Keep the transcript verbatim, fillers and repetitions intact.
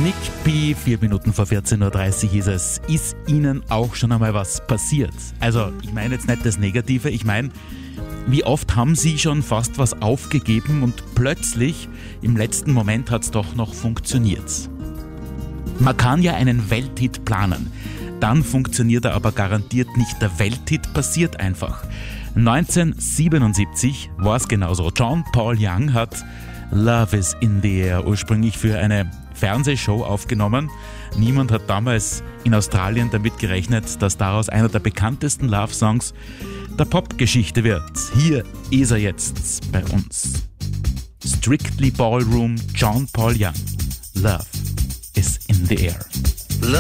Nick B, vier Minuten vor vierzehn Uhr dreißig ist es. Ist Ihnen auch schon einmal was passiert? Also, ich meine jetzt nicht das Negative, ich meine, wie oft haben Sie schon fast was aufgegeben und plötzlich, im letzten Moment hat es doch noch funktioniert? Man kann ja einen Welthit planen, dann funktioniert er aber garantiert nicht. Der Welthit passiert einfach. neunzehnhundertsiebenundsiebzig war es genauso. John Paul Young hat Love is in the Air ursprünglich für eine Fernsehshow aufgenommen. Niemand hat damals in Australien damit gerechnet, dass daraus einer der bekanntesten Love-Songs der Popgeschichte wird. Hier ist er jetzt bei uns. Strictly Ballroom, John Paul Young. Love is in the Air.